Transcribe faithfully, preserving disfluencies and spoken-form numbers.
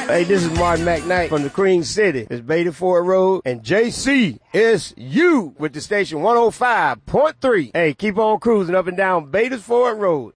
Hey, this is Martin McKnight from the Queen City. It's Beta Ford Road and J C S U with the station one oh five point three. Hey, keep on cruising up and down Beta Ford Road.